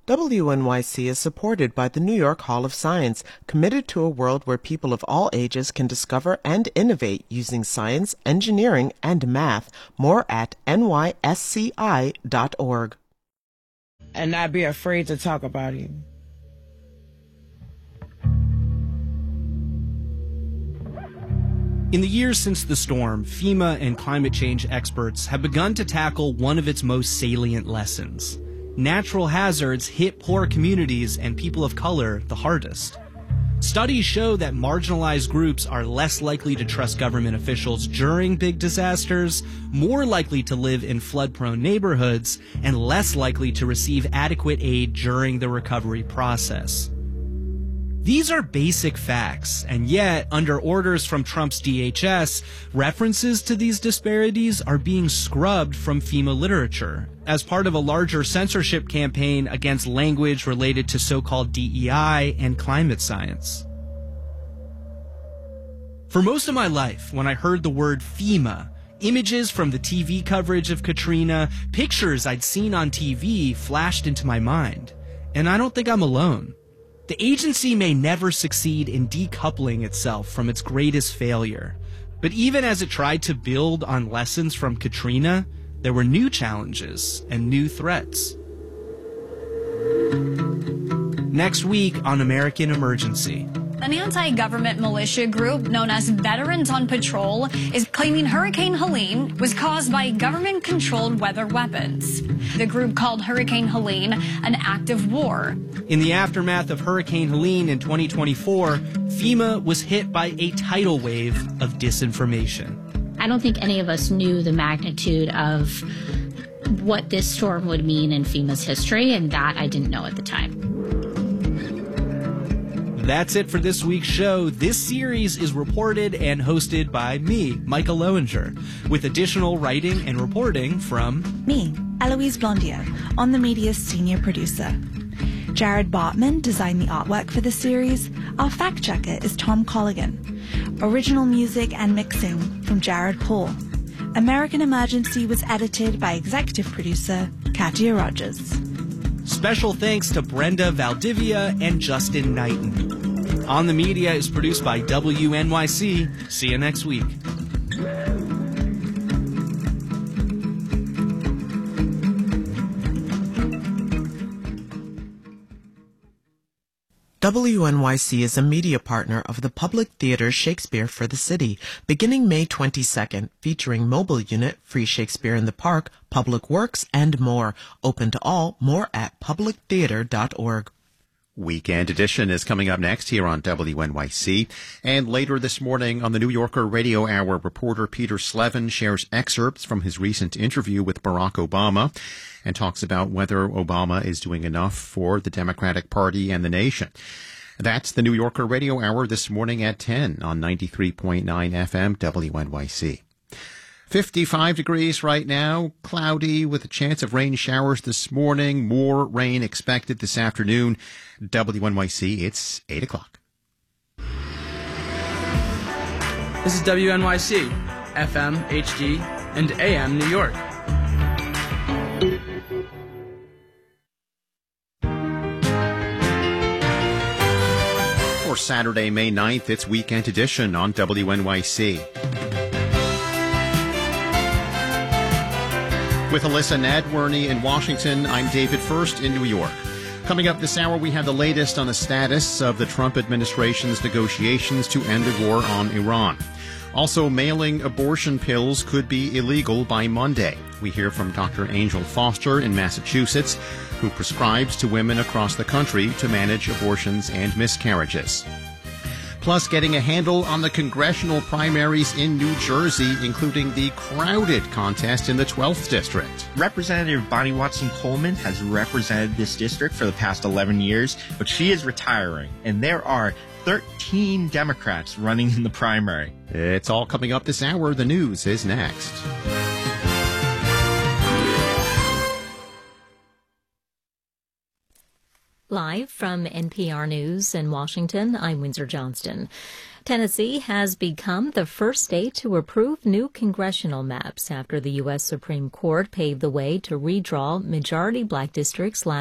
WNYC is supported by the New York Hall of Science, committed to a world where people of all ages can discover and innovate using science, engineering, and math. More at nysci.org. And not be afraid to talk about it. In the years since the storm, FEMA and climate change experts have begun to tackle one of its most salient lessons. Natural hazards hit poor communities and people of color the hardest. Studies show that marginalized groups are less likely to trust government officials during big disasters, more likely to live in flood-prone neighborhoods, and less likely to receive adequate aid during the recovery process. These are basic facts, and yet, under orders from Trump's DHS, references to these disparities are being scrubbed from FEMA literature as part of a larger censorship campaign against language related to so-called DEI and climate science. For most of my life, when I heard the word FEMA, images from the TV coverage of Katrina, pictures I'd seen on TV flashed into my mind. And I don't think I'm alone. The agency may never succeed in decoupling itself from its greatest failure. But even as it tried to build on lessons from Katrina, there were new challenges and new threats. Next week on American Emergency. An anti-government militia group known as Veterans on Patrol is claiming Hurricane Helene was caused by government-controlled weather weapons. The group called Hurricane Helene an act of war. In the aftermath of Hurricane Helene in 2024, FEMA was hit by a tidal wave of disinformation. I don't think any of us knew the magnitude of what this storm would mean in FEMA's history, and that I didn't know at the time. That's it for this week's show. This series is reported and hosted by me, Micah Loewinger, with additional writing and reporting from me, Eloise Blondier, On the Media's senior producer. Jared Bartman designed the artwork for the series. Our fact checker is Tom Colligan. Original music and mixing from Jared Paul. American Emergency was edited by executive producer Katia Rogers. Special thanks to Brenda Valdivia and Justin Knighton. On the Media is produced by WNYC. See you next week. WNYC is a media partner of the Public Theater Shakespeare for the City, beginning May 22nd, featuring mobile unit, free Shakespeare in the Park, public works, and more. Open to all. More at publictheater.org. Weekend Edition is coming up next here on WNYC. And later this morning on the New Yorker Radio Hour, reporter Peter Slevin shares excerpts from his recent interview with Barack Obama and talks about whether Obama is doing enough for the Democratic Party and the nation. That's the New Yorker Radio Hour this morning at 10 on 93.9 FM WNYC. 55 degrees right now, cloudy with a chance of rain showers this morning, more rain expected this afternoon. WNYC, it's 8 o'clock. This is WNYC, FM, HD, and AM New York. For Saturday, May 9th, it's Weekend Edition on WNYC. With Alyssa Nadworny in Washington, I'm David First in New York. Coming up this hour, we have the latest on the status of the Trump administration's negotiations to end the war on Iran. Also, mailing abortion pills could be illegal by Monday. We hear from Dr. Angel Foster in Massachusetts, who prescribes to women across the country to manage abortions and miscarriages. Plus, getting a handle on the congressional primaries in New Jersey, including the crowded contest in the 12th District. Representative Bonnie Watson-Coleman has represented this district for the past 11 years, but she is retiring, and there are 13 Democrats running in the primary. It's all coming up this hour. The news is next. Live from NPR News in Washington, I'm Windsor Johnston. Tennessee has become the first state to approve new congressional maps after the U.S. Supreme Court paved the way to redraw majority black districts last